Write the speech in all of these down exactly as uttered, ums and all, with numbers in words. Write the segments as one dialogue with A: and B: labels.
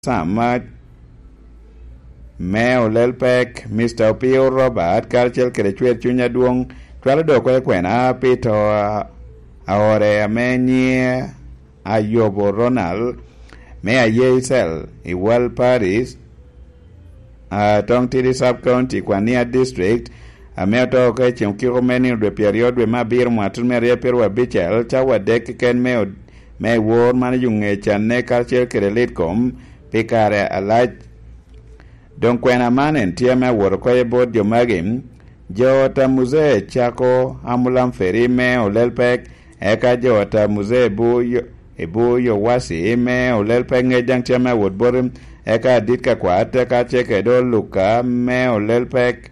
A: Sama Meo Lelpek, Mister Pio Robert, Karchel Kerechwet Chunya Duong, Twalado Kwena, Peter Aore Amenye, Ayobo Ronald, Mea Yesel, Iwal Paris, uh, Tong Tiri Sub-County, Kwania District, Ameto Kachim Kiromeni, the period with Mabir Matumeria Perwa Bichel, Chawa Dek Ken Meo, May War Manajung Chane Karchel Kerelitcom, Pikare Alaj Don Kwena Manen Tiama Worokoye Bod Jomagim Jota Muze Chako Amulam Ferime Olelpek Eka Jota Muze Bu Ebu Yowasi Me Olelpek Ngejang Tiama Woodborim Eka Ditka Kwata Kacheke Do Luka Me Olelpek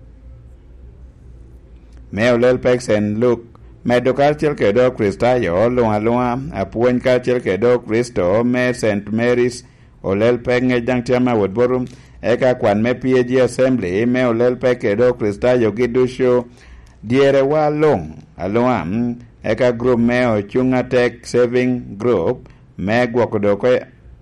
A: Me Olelpek Sen Luk Medo Karchel Kedo Kristayo Lunga Lunga Apuen Karchel Kedo Kristo Me Saint Mary's Olelpek Ngejang Tiama Woodborum Eka Kwan Me P A G Assembly Me Olelpek Edo Krista Yogi Dusho Diere Wa Long Aloam Eka Group Me Ochunga Tech Saving Group Me Gwakodokwe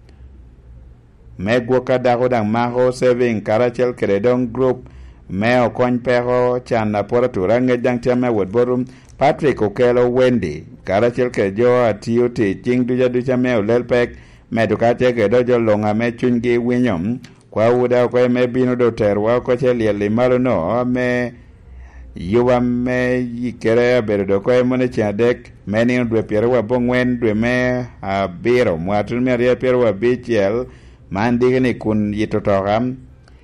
A: Me Gwakadakodang Maho Saving Karachel Keredong Group Me Okony Peho Chana Poratura Ngejang Tiama Woodborum Patrick Okelo Wendy Karachel Kejo Atiuti Ching Duja Duja Me Olelpek Medukache Kedojo Longa Me Chungi Winyom Kwa uda kwa me bino do terwa kwa cheli limalo no me yuwa me yikere beredo kwa mone chadek meni ndwe pierwa bongwen dwe me abiro mwatu me ria pierwa bichel mandi ni kun yitotoram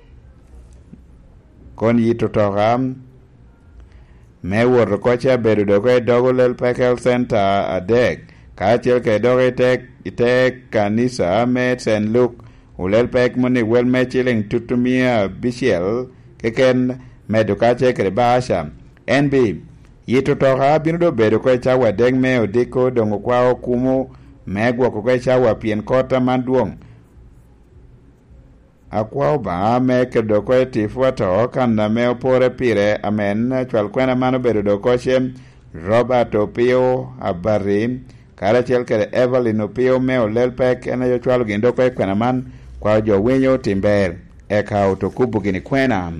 A: kon yitotoram me wor kwa cha beredo kwa dogo Lelpek Health Center adek ka chel ke dogo tek itek kanisa me Saint Luke Olelpek moni wel me chiling tutumia bishel keken medukache krebasha N B yitotoha binudo bedo kwa chawa deng me odiko dongo kwao kumu megwa kwa chawa pien kota manduong akwao ba me kedo kwa tifua to kanda me opore pire amen chwal kwena mano bedo doko shem Robert Opio Abari Karachel kere Evelyn Opio me Olelpek ena yo chwal gindo kwa kwena man kwa jo wenyo timber eka utokubu gini kwena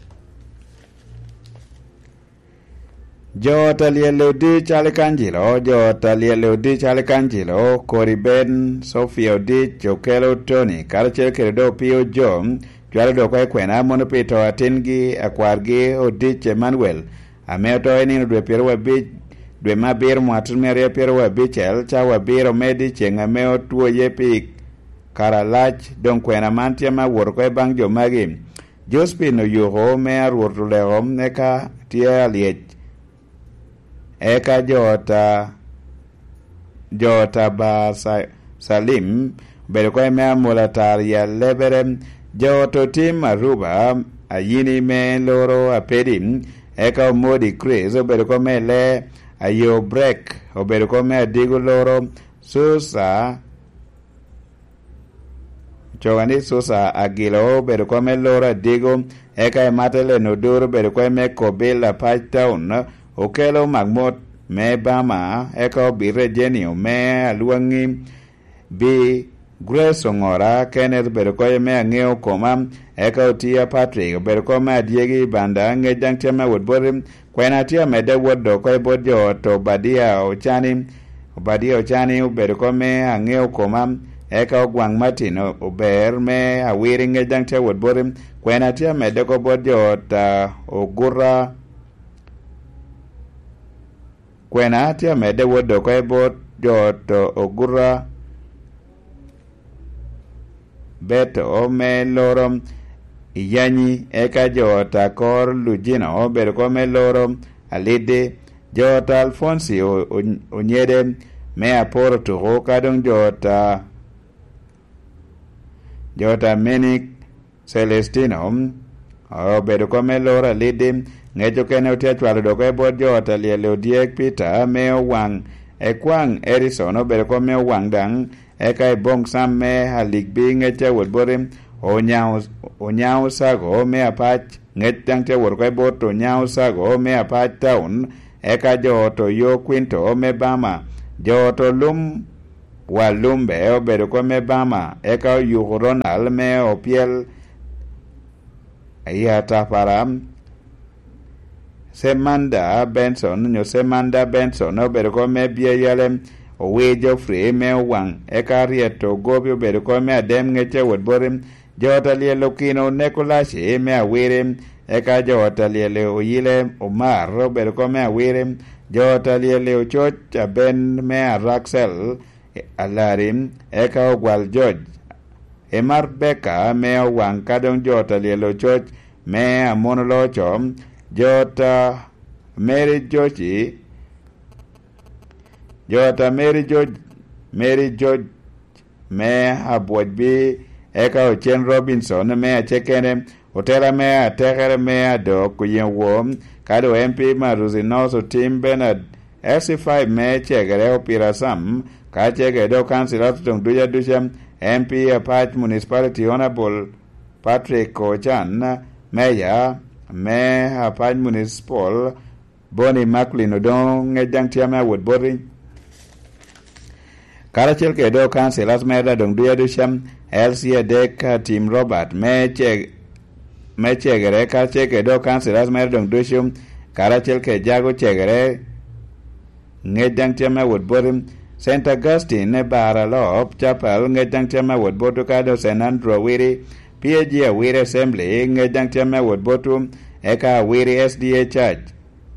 A: jo talielo di chale kanjilo jo talielo di chale kanjilo Cory Ben Sophia di Jokelo Tony Karachel keredo Pio Jom jwalo do kwa kwena mono pito atingi akwargi Odich Emmanuel ameoto enino dwe piero wabich dwe mabir mwatumeria piero wabichel chawa biro medi chenga meo tuo yepik Karalach don kwena mantia ma worko e bang jo magi Jospin Oyuho me arurulehom eka tia liech eka jota jota ba sa, Salim bedo kwa me amulatar ya leberem joto tim aruba ayini me loro apedim eka omodi Chris obedo kwa me le ayo break obedo kwa me adigo loro Susa Chogani Susa Agilo bedo kwa me lora digo eka ematele noduro bedo kwa me Kobila Patch Town Okelo Magmot me Bama eka obire Genio me Aluangi Bi Grace Ongora Kenneth bedo kwa me Angeo Koma eka Otia Patrick bedo kwa me Adiegi Banda Ngejang Chema Woodborim kwena tia me de wodo kwa bodjo to Badia Ochani Badia Ochani bedo kwa me Angeo Koma eka ogwang Martin ober me awiri ngejang che Woodborim kwena tia me de ko bodjo ta ogura kwena tia me de wodo kwa bodjo to ogura beto me lorom Iyanyi eka jota kor Lugino bedo kwa me lorom Alide jota Alfonsi Onyede me aporo tuho kadong jota jota Menik Celestino obedo kwa me lora Lide ngejo kene utia chwalo doko e bod jota lielo diek Peter me owang e kwang Erison obedo kwa me owang dang eka e bong sam me haligbi ngeche Woodborim Onyao Onyao Sago me apach nget dang che wor ko bot Onyao Sago me apach town eka jo to yo Quinto me Bama jo to lum Walumbe obedo kome Bama eka oyuko Ronald me opiel ayata param Semanda Benson nyo Semanda Benson obedo kome bie yale owe Geoffrey me wang eka rieto gobi obedo kome adem ngeche wodborim jota lielo kino Nekulashi me awire eka jota lielo oyile Omar obedo kome awire jota lielo choch aben me Raxel alarim eka ogwal George Emar Beka me wang kadong jota lielo choch me amonolo chom jota Mary George jota Mary George Mary George me abwajbi eka Ochen Robinson me achekene otela me atekere me adok kuyen wom kado M P Maruzi Noso Tim Bernard S five me chegere opira sam ka chege do councilor tung duja duja M P Apach Municipality Honorable Patrick Ochan Meya me Apach Municipal Bonnie Macklin odong ngejang tiama woodboring Karachel ke do councilors me da dong duja duja Elsie Dek Tim Robert me cheg me chegere ka chege do councilors me dong duja Karachel ke jago chegere ngejang tiama woodboring Saint Augustine ne Baralop Chapel ngejang tiama woodbotu kado Saint Andrew Wiri P A G Awiri Assembly ngejang tiama woodbotu eka Awiri S D A Church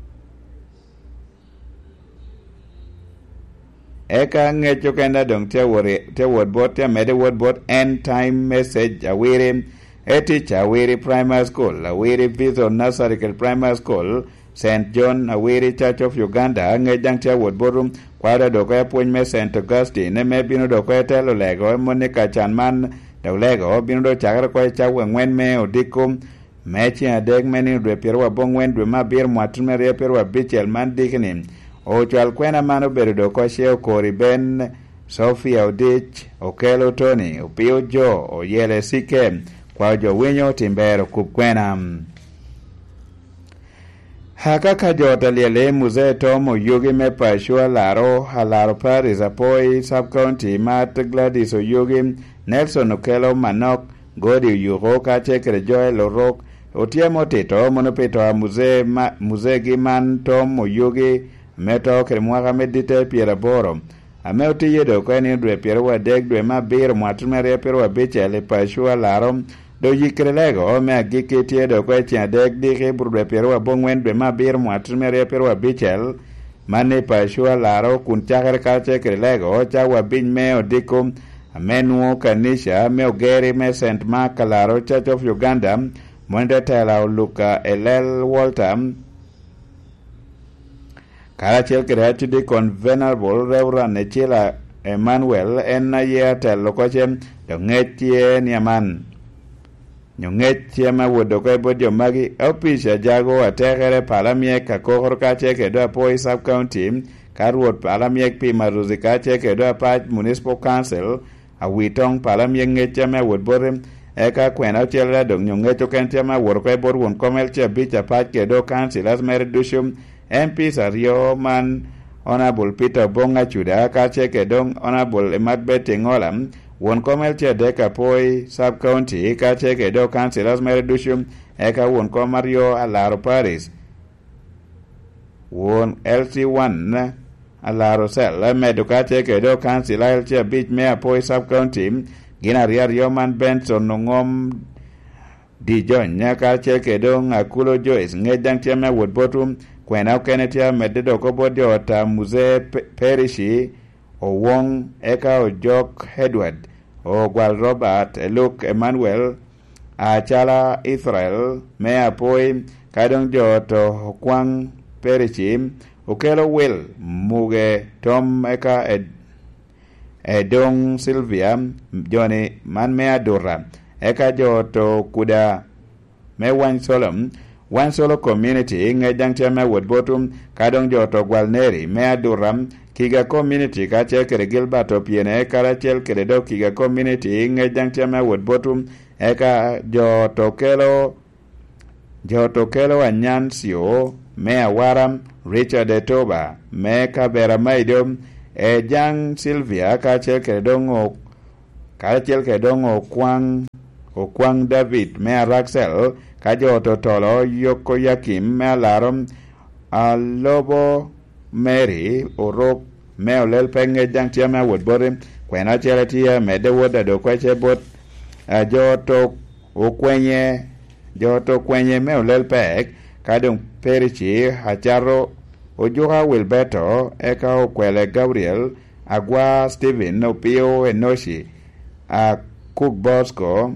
A: eka ngecho kenda dong te wori te woodbot te mede woodbot End Time Message Awiri Etich Awiri Primary School Awiri Vision Nursery Primary School Saint John Awiri Church of Uganda ngejang tia woodbotu kwada doko ya puny me Saint Augustine ne me bino doko ya telo lego Monica Chanman do lego bino do chakra kwa chawe ngwen me odikum mechi adeg meni dwe pierwa bongwen dwe ma bir mwatume ria pierwa bichel man dikini o chwal kwena mano bedo doko sheo kori ben Sophia Odich Okelo Tony Opio Jo Oyele Sike kwa jo winyo timbero kup kwena Hakaka jota liele Mzee Tom Oyugi me pashua laro halaro Paris apoi sub-county Mat Gladys Oyugi Nelson Okelo Manok Godi Uyugo kache kere Joel Orok Otiemo Tito monopito a Mzee ma, Mzee Giman Tom Oyugi meto kere mwaka medite Piera Boro ame otiye do kweni dwe Piera wa deg dwe ma bir mwatumeria Piera wa biche le pashua laro do yikre lego me agike tie do kwe tia deg dike burde Piera wa bongwen dwe ma bir mwatumeria Piera wa bichel mane pashua laro kun chakre kache kere lego chawa bin me odikum Amenuo kanisha me ogeri me Saint Mark Laro Church of Uganda mwende tela Luka Elel Walter Karachel kirati di con Venerable Reverend Nechila Emmanuel enna ye telo koche dongetie niaman nyongetie ma wodo ko bodio magi opisha jago ategere palamie kakor kache ke do poi sub county karwot palamie pi maruzi kache ke do Apach Municipal Council awitong palamie ngeche ma wodborim eka kwena chela dong nyongecho kente ma wor ko bor won komel che bicha Apach ke do council as mer dushum M P Sario man Honorable Peter Bonga Chuda kache ke dong Honorable Ematbet Ngolam won komel che deka poi sub county kache ke do council as mer dushum eka won komario alaro Paris won L C one alaro sel medo kache ke do council al che bich me poi sub county gina rio man Benson nongom di John kache ke do Akulo Joyce ngejang che me wodbotum kwena kenetia mededo ko bodio ota Mzee Perishi o Wong eka o Jok Edward o Gwal Robert Luke Emmanuel a Chala Israel me apoi kadong joto Kwang Perishi Okelo Will Muge Tom eka ed Edong Sylvia Johnny man me adora eka joto kuda me wan solom One Solo Community ngejang chama wodbotum kadong joto Gwalneri me aduram Kiga Community kache kere Gilbert Opiene karachel kere do Kiga Community ngejang chama wodbotum eka joto kelo joto kelo Anyansio me awaram Richard Etoba me kabera maidom e Jang Sylvia kaachiel kede dong kaachiel kede dong Okwang Okwang David me Raxel ka jo totolo Yokoyakim me Larom Alobo Mary Orok me olel penge jang tiama wod bore kwena chele tia me de woda do kweche bot jo to okwenye jo to kwenye me olel pek ka dong perichi hacharo Ojuha Wilberto eka okwele Gabriel Agwa Stephen Opio Enoshi a Cook Bosco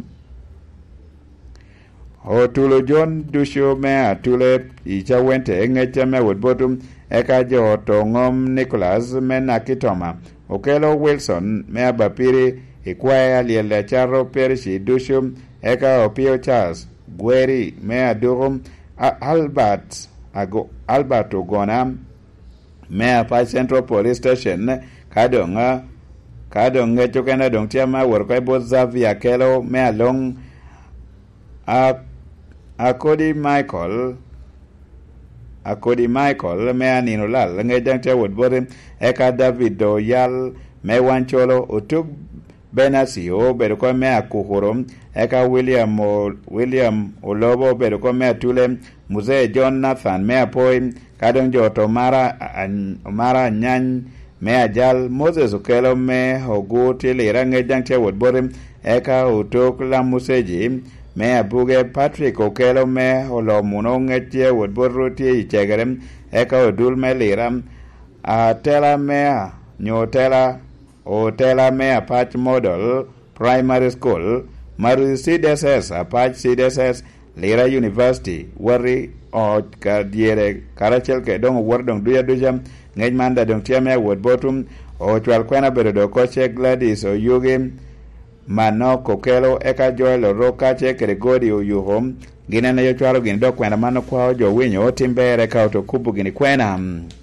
A: Otulo John Dusho me atule icha wente ngecha me wodbotum eka jo tongom Nicholas me nakitoma Okelo Wilson me abapiri ikwae aliele charo perishi Dusho eka Opio Charles Gweri me adurum Albert Ago Albert Ogona me pa Central Police Station kadonga kadonga chokena dong tiama worko bo Xavier Kelo me along a akodi Michael akodi Michael me anino lal nge jang te wod bore eka David Doyal me wancholo otuk Benasio bedo ko me akuhurum eka William o, William Olobo bedo ko me atule Muzee John Nathan me apoi kadong joto mara an, mara nyan me ajal Moses Okelo me oguti lira nge jang te wod bore eka utuk la museji me abuge Patrick Okelo me olomuno nge te wod boruti ichegerem eka odul me lira a tela me nyotela Otela me Apache Model Primary School Maru C D S S Apache C D S S Lira University Wari o kadiere karachel ke dong wordong duya duja ngej manda dong tiame word bottom o chwal kwena bedo koche Gladys o yugi mano kokelo eka joel roka che Gregori o yuhom gina na yo chwalo gini do kwena mano kwao jo winyo timbere ka otokubu gini kwena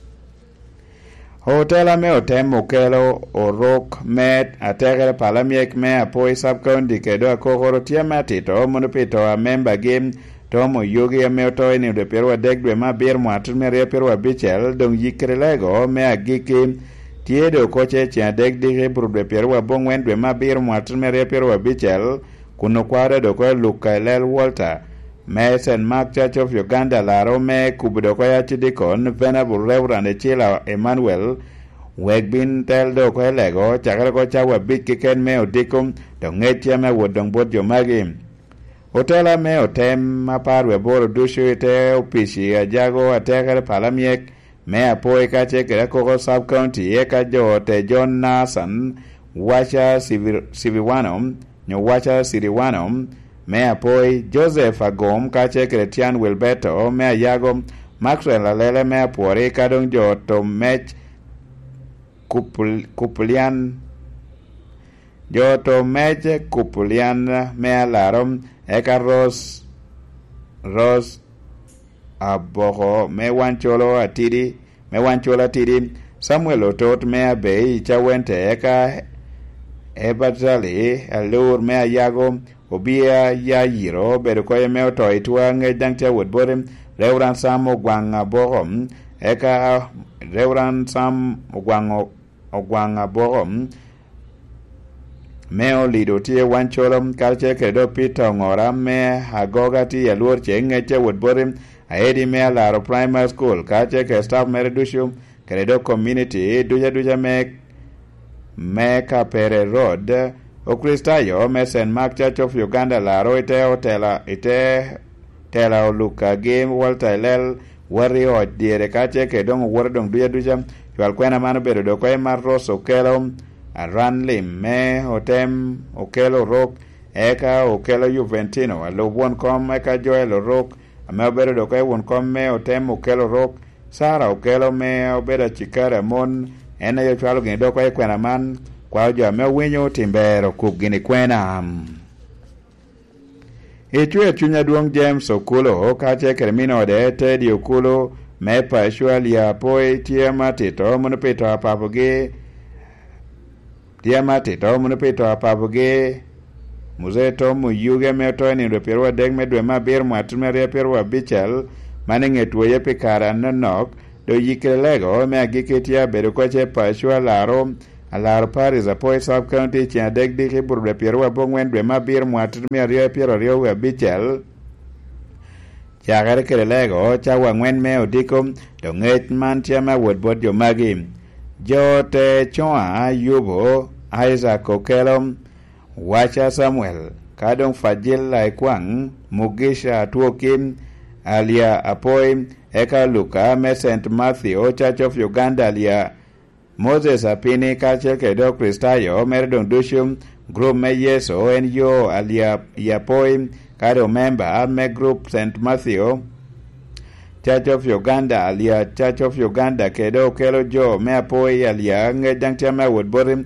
A: Hotela me otem Okelo Orok met ategere palamiek me apoi subcounty kedo akogoro tiama tito monopito a member game tomo yugi me otoi ni de perwa degwe ma bir mwatu me re perwa bichel dong yikre lego me agiki tiedo koche chia deg dige brudwe perwa bongwen dwe ma bir mwatu me re perwa bichel kuno kware do ko Lukaelel Walter me Saint Mark Church of Uganda laro me kubudo ko ya chidikon Venerable Reverend Chila Emmanuel wegbin tel do ko lego chakara ko chawa bit kiken me odikum do ngetia me wodong bod jo magi hotela me otem maparwe boro dushu ite opishi ajago atekere palamiek me apoi ka chekere ko sub county e ka jo te John Nasan wacha Siviwano nyo wacha Siriwano me apoi Joseph Agom kache Christian Wilberto me ayago Maxwell alele me apori kadong jo to mech kupul, kupulian jo to mech kupulian me alarom eka Ros Ros aboho me wancholo atidi me wancholo atidi Samuel Otot me abe chawente eka ebatali alur me ayago Obia ya yiro bedo ko yeme oto itwa nge dangte wod bodem Reverend Sam Ogwanga bohom eka Reverend Sam Ogwango Ogwanga bohom me olido tie wanchorom kalche kedo Peter Ngora me hagoga ti yalur che ngeche wod bodem aedi me laro primary school kalche ke staff meredushu kedo community duja duja me me kapere road Okristayo me Saint Mark Church of Uganda laro ite hotela ite tela oluka game Walter Lel wari o diere kache ke dong wordong duya duja chwal kwena mano bedo do ko mar Ross Okelo aran lim me otem Okelo Rock eka Okelo Juventino alo won kom eka Joel Rock me bedo do ko won kom me otem Okelo Rock Sara Okelo me obeda chikara mon ena yo chwalo gin do ko kwena man kwa jo me winyo timbero kugini kwena Ichwe chunya duong James Okulo kache kermino de Teddy Okulo me pa shwali ya poi tiama tito munupito apapuge tiama tito munupito apapuge Muzee Tomu yuge me to ni do perwa deg me dwe ma bir mwatu me re perwa bichel maninge tuwe pikara nanok do yikrelego me agiketia bedo koche pashwa laro alaro Paris apoy sub county chia dek dike burbe piero abongwen dwe mabir mwatr mi ario piero ario we bichel chagare krelego chawa ngwen me odikom do nget man chia ma wod bod jo magi jo te choa yubo Isaac Okelom Wacha Samuel Kadong Fajil Laikwang Mugisha Tuokim Alia Apoy Eka Luka Me Saint Matthew Church of Uganda Alia Moses Apini Culture Kedo Kristayo Merdong Dushum Group Me Yeso En Yo Alia Yapoy Kado Member Me Group Saint Matthew Church of Uganda Alia Church of Uganda Kedo Kelo Jo Me Apoy Alia Ngejang Tiama Woodborim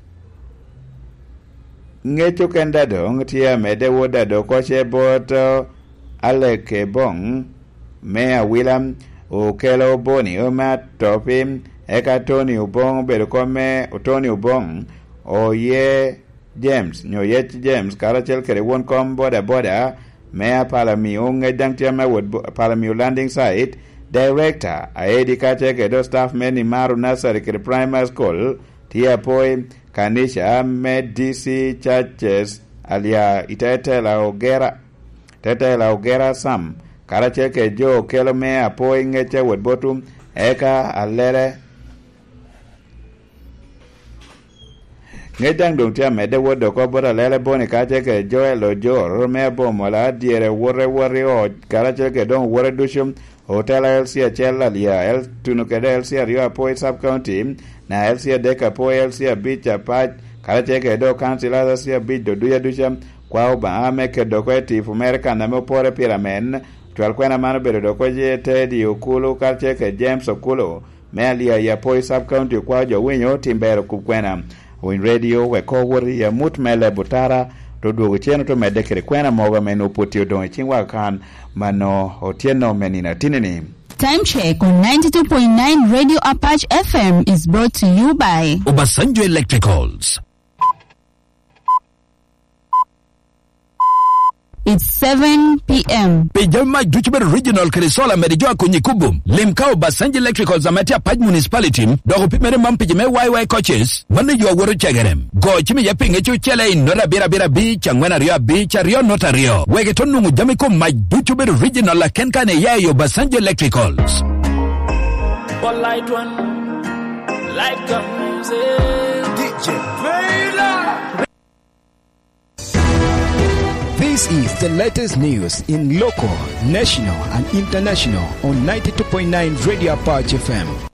A: Ngecho kenda dong tia mede woda do koche boto Alec Bong Mea William Ukelo Boni Uma Topim Eka Tony Ubong Bedokome Tony Ubong Oye James Nyoyech James Karachel Kere won kom boda boda Mea Palami Unge Dang Tiama Wood Palami Landing Site Director Aedi Kache Kedo Staff Meni Maru Nasari Kere Primary School Tia Poi Kanisha med D C Churches alia itete la ogera tete la ogera sam karache ke jo kelo me apoy ngeche wod botum eka alere ngedang dong tia mede wodo ko bora lele boni kache ke jo elo jo me bomola diere wore wore o karache ke don wore dushum hotel elsia chela lia el tuno ke elsia rio apoy sub county na elsia deka po elsia bicha pat karache ke do council elsia bid do duya dusham kwa ba ame ke do ko ti America na mo pore piramen twal kwena mano bedo do ko je tedi okulu karache ke James Okulu melia ya po sub county kwa jo winyo timbero kukwena win radio we ko wori ya mutmele butara to duogo cheno to medekere kwena moga meno potio don chingwa kan mano otieno menina tinini.
B: Time check on ninety-two point nine Radio Apache F M is brought to you by
C: Obasanjo Electricals.
B: It's seven p.m.
C: Pejama Duchber Regional Krisola Merijua Kunyikubu. Limkao Obasanjo Electricals Amatia Paj Municipality. Dogo pimere mampijime Y Y coaches. Mane yu woro chagerem. Go chimi yapinge chu chele in nora bira bira beach. Angwena rio beach. Rio nota rio. Wege tonu mujamiko Maj Duchber Regional la kenkane ya yu Obasanjo Electricals.
D: One light one. Light come music. D J Vela.
E: This is the latest news in local, national, and international on ninety-two point nine Radio Apache F M.